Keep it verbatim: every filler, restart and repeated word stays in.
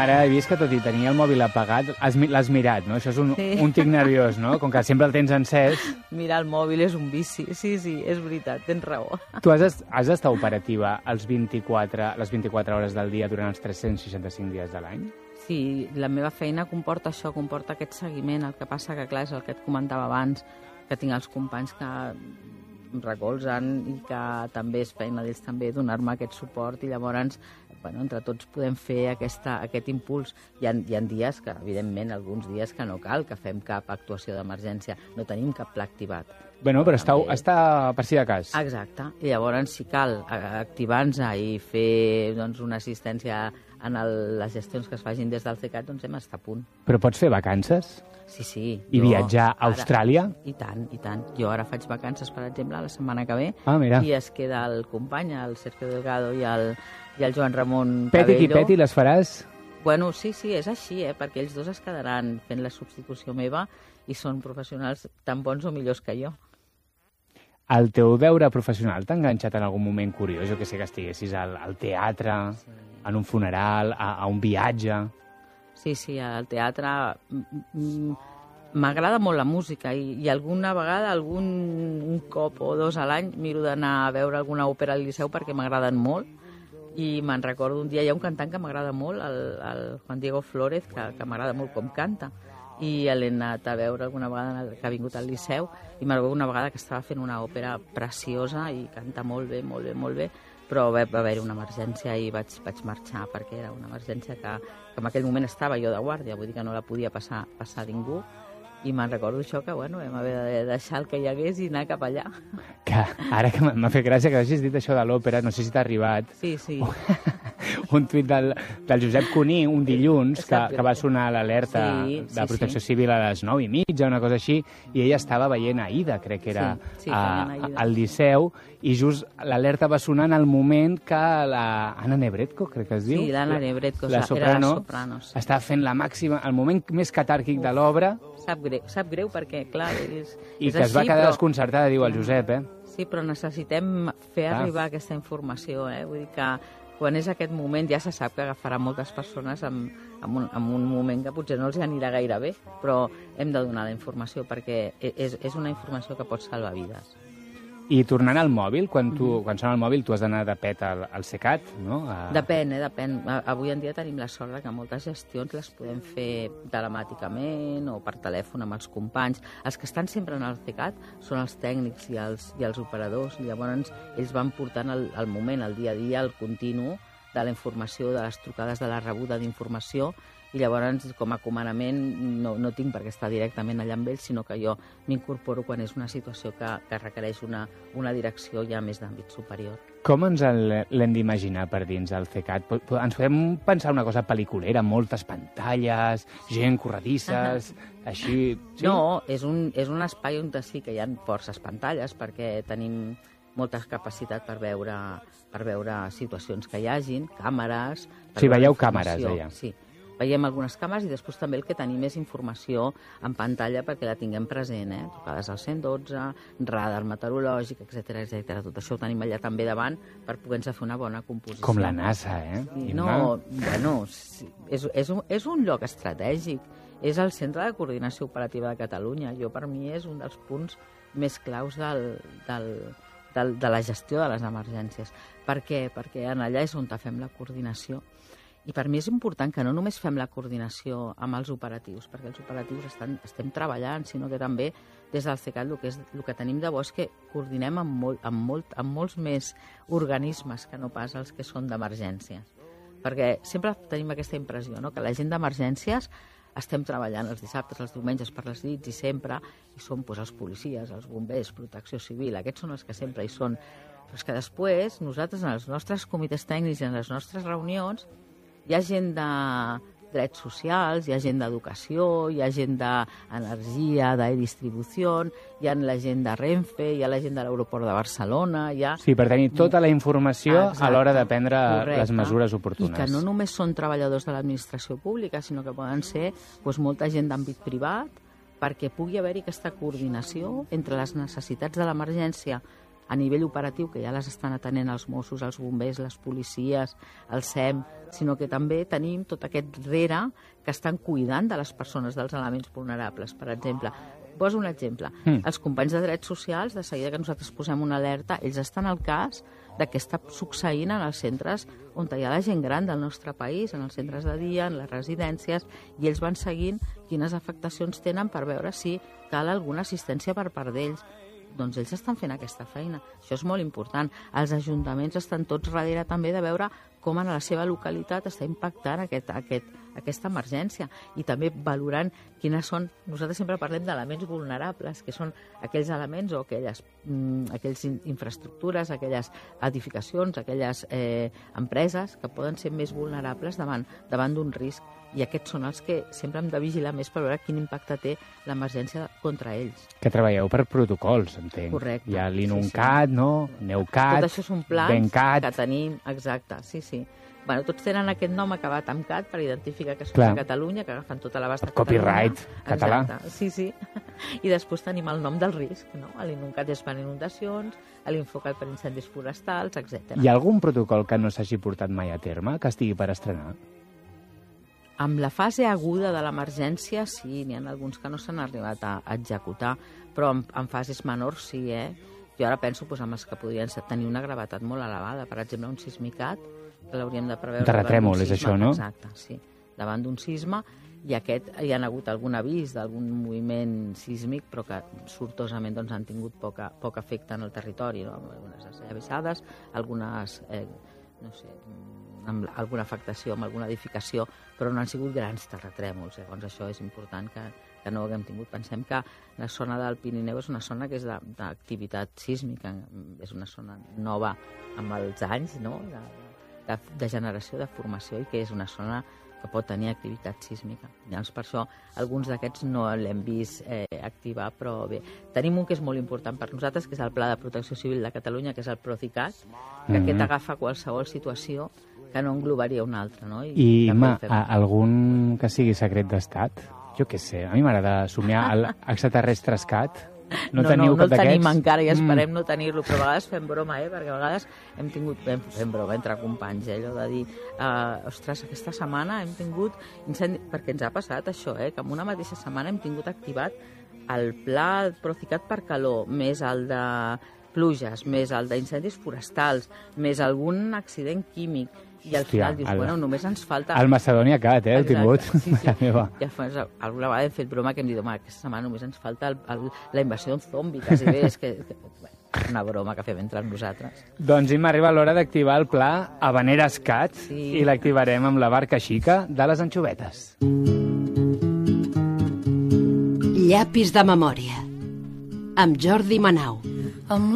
ara he vist que tot i tenir el mòbil apagat, l'has mirat, no? Això és un, sí. un tic nerviós, no? Com que sempre el tens encès. Mirar el mòbil és un vici. Sí, sí, és veritat, tens raó. Tu has, has d'estar operativa els vint-i-quatre, les vint-i-quatre hores del dia durant els tres-cents seixanta-cinc dies de l'any? Sí, la meva feina comporta això, comporta aquest seguiment. El que passa que, clar, és el que et comentava abans, que tinc els companys que em recolzen i que també és feina d'ells també donar-me aquest suport i llavors, bueno, entre tots podem fer aquesta, aquest impuls. Hi ha, hi ha dies que, evidentment, alguns dies que no cal que fem cap actuació d'emergència, no tenim cap pla activat. Bueno, però està, està per si de cas. Exacte, i llavors si cal activar-nos i fer doncs, una assistència en el, les gestions que es facin des del CECAT, doncs hem d'estar a punt. Però pots fer vacances? Sí, sí. I jo, viatjar a Austràlia? Ara, I tant, i tant. Jo ara faig vacances, per exemple, la setmana que ve, ah, mira. I es queda el company, el Sergio Delgado i el, i el Joan Ramon Peti Cabello. Peti i Peti, les faràs? Bueno, sí, sí, és així, eh? Perquè ells dos es quedaran fent la substitució meva i són professionals tan bons o millors que jo. El teu deure professional t'ha enganxat en algun moment curiós? Jo que sé que estiguessis al, al teatre, sí. en un funeral, a, a un viatge... Sí, sí, al teatre m'agrada molt la música i, i alguna vegada, algun un cop o dos a l'any, miro d'anar a veure alguna òpera al Liceu perquè m'agraden molt i me'n recordo un dia, hi ha un cantant que m'agrada molt, el, el Juan Diego Flórez, que, que m'agrada molt com canta i l'he anat a veure alguna vegada que ha vingut al Liceu i me'n recordo una vegada que estava fent una òpera preciosa i canta molt bé, molt bé, molt bé, però va haver-hi una emergència i vaig, vaig marxar perquè era una emergència que, que en aquell moment estava jo de guàrdia, vull dir que no la podia passar, passar ningú i me'n recordo això que, bueno, vam haver de deixar el que hi hagués i anar cap allà. Que ara que m'ha fet gràcia que hagis dit això de l'òpera, no sé si t'ha arribat. Sí, sí. Un tuit del, del Josep Cuní, un dilluns, que, que va sonar l'alerta sí, de sí, Protecció sí. Civil a les nou i mitja, una cosa així, i ella estava veient Aida, crec que era, sí, sí, a, al Liceu, i just l'alerta va sonar en el moment que la Anna Nebretko, crec que es diu. Sí, l'Anna Nebretko, la soprano, era la soprano. Sí. Estava fent la màxima, el moment més catàrquic de l'obra. Sap greu, sap greu perquè, clar, és, I és que així, es va quedar però... desconcertada, diu el Josep, eh? Sí, però necessitem fer ah. arribar aquesta informació, eh? Vull dir que quan és aquest moment ja se sap que agafarà moltes persones en, en, un, en un moment que potser no els anirà gaire bé, però hem de donar la informació perquè és, és una informació que pot salvar vides. I tornant al mòbil, quan, tu, mm-hmm. quan sona el mòbil tu has d'anar de pet al, al CECAT, no? A... Depèn, eh? Depèn. Avui en dia tenim la sort que moltes gestions les podem fer telemàticament o per telèfon amb els companys. Els que estan sempre en el CECAT són els tècnics i els, i els operadors. I llavors ells van portant el, el moment, el dia a dia, el continu de la informació, de les trucades, de la rebuda d'informació, i llavors com a comandament no, no tinc perquè estar directament allà amb ells, sinó que jo m'incorporo quan és una situació que, que requereix una, una direcció ja més d'àmbit superior. Com ens l'hem d'imaginar per dins el CECAT? Ens podem pensar una cosa pel·liculera, moltes pantalles, gent corredisses, així... Sí? No, és un, és un espai on sí que hi ha forces pantalles perquè tenim molta capacitat per veure, per veure situacions que hi hagin, càmeres... Sí, veieu càmeres allà. Sí. Veiem algunes càmeres i després també el que tenim és informació en pantalla perquè la tinguem present, eh? Trucades al cent dotze, radar meteorològic, etcètera, etcètera. Tot això ho tenim allà també davant per poder-nos fer una bona composició. Com la NASA, eh? Sí, no, bueno, sí, és, és, un, és un lloc estratègic. És el Centre de Coordinació Operativa de Catalunya. Jo, per mi, és un dels punts més claus del, del, del, de la gestió de les emergències. Per què? Perquè en allà és on fem la coordinació. I per mi és important que no només fem la coordinació amb els operatius, perquè els operatius estan, estem treballant, sinó que també des del CECAT el que, és, el que tenim de bo és que coordinem amb, molt, amb, molt, amb molts més organismes que no pas els que són d'emergències. Perquè sempre tenim aquesta impressió, no? Que la gent d'emergències estem treballant els dissabtes, els diumenges, per les nits i sempre, i són doncs, els policies, els bombers, protecció civil, aquests són els que sempre hi són. Però és que després, nosaltres, en els nostres comitès tècnics i en les nostres reunions, hi ha gent de drets socials, hi ha gent d'educació, hi ha gent d'energia, de distribució, hi ha la gent de Renfe, hi ha la gent de l'aeroport de Barcelona... Hi ha... Sí, per tenir tota la informació Exacte, a l'hora de prendre correcte, les mesures oportunes. I que no només són treballadors de l'administració pública, sinó que poden ser doncs, molta gent d'àmbit privat, perquè pugui haver-hi aquesta coordinació entre les necessitats de l'emergència a nivell operatiu, que ja les estan atenent els Mossos, els bombers, les policies, el S E M, sinó que també tenim tot aquest rere que estan cuidant de les persones, dels elements vulnerables. Per exemple, poso un exemple. Mm. Els companys de drets socials, de seguida que nosaltres posem una alerta, ells estan al cas de què està succeint en els centres on hi ha la gent gran del nostre país, en els centres de dia, en les residències, i ells van seguint quines afectacions tenen per veure si cal alguna assistència per part d'ells. Doncs ells estan fent aquesta feina. Això és molt important. Els ajuntaments estan tots darrere també de veure com en la seva localitat està impactant aquest, aquest, aquesta emergència i també valorant quines són... Nosaltres sempre parlem d'elements vulnerables, que són aquells elements o aquelles, mm, aquelles infraestructures, aquelles edificacions, aquelles eh, empreses que poden ser més vulnerables davant, davant d'un risc. I aquests són els que sempre hem de vigilar més per veure quin impacte té l'emergència contra ells. Que treballeu per protocols, entenc. Correcte. Hi ha l'INUNCAT, sí, sí. no? NEUCAT, tot això són plans BENCAT. que tenim, exacte, sí, sí. Bueno, tots tenen aquest nom acabat amb cat per identificar que són Clar. de Catalunya, que agafen tota l'abast de Copyright Catalunya. català. Exacte, sí, sí. I després tenim el nom del risc, no? L'INUNCAT és per inundacions, l'INFOCAT per incendis forestals, etcètera. Hi ha algun protocol que no s'hagi portat mai a terme, que estigui per estrenar? Amb la fase aguda de l'emergència, sí, n'hi ha alguns que no s'han arribat a executar, però en, en fases menors sí, eh? Jo ara penso doncs, en els que podrien ser, tenir una gravetat molt elevada. Per exemple, un sismicat, que l'hauríem de preveure... Terratrèmol, és això, no? Exacte, sí. Davant d'un sisme, i aquest hi ha hagut algun avís d'algun moviment sísmic, però que sortosament doncs, han tingut poca, poc efecte en el territori, no? Algunes avisades, algunes... Eh, no sé, amb alguna afectació, amb alguna edificació, però no han sigut grans terratrèmols. Llavors això és important que, que no ho haguem tingut. Pensem que la zona del Pirineu és una zona que és d'activitat sísmica, és una zona nova amb els anys, no? de, de, de generació, de formació, i que és una zona que pot tenir activitat sísmica. Llavors, per això, alguns d'aquests no l'hem vist eh, activar, però bé. Tenim un que és molt important per nosaltres, que és el Pla de Protecció Civil de Catalunya, que és el Procicat, que mm-hmm. aquest agafa qualsevol situació que no englobaria una altra, no? I, I ma, a, algun que sigui secret d'estat? Jo què sé, a mi m'agrada somiar l'extraterrestre escat. No, no, teniu no, no cap el tenim d'aquests? encara i esperem mm. no tenir-lo, però a vegades fem broma, eh? Perquè a vegades hem tingut, fem, fem broma entre companys, eh? Allò de dir, uh, ostres, aquesta setmana hem tingut incendi... Perquè ens ha passat això, eh? Que en una mateixa setmana hem tingut activat el pla Procicat per calor, més el de pluges, més el d'incendis forestals, més algun accident químic, i al final dius, el, bueno, només ens falta... El Macedònia Cat, eh, el tingut. Sí, sí. Ja fa, alguna vegada hem fet broma que hem dit, home, aquesta setmana només ens falta el, el, la invasió en zombi, quasi bé, és que, que bueno, una broma que fem entre nosaltres. Doncs Imma, arriba l'hora d'activar el pla Havaneres Cat, sí. I l'activarem amb la barca xica de les anxovetes. Llapis de memòria, amb Jordi Manau.